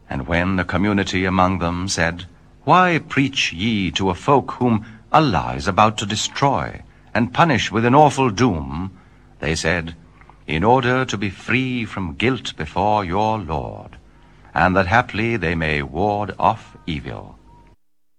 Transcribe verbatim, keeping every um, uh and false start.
And when the community among them said, Why preach ye to a folk whom Allah is about to destroy, and punish with an awful doom? They said, In order to be free from guilt before your Lord, and that haply they may ward off evil.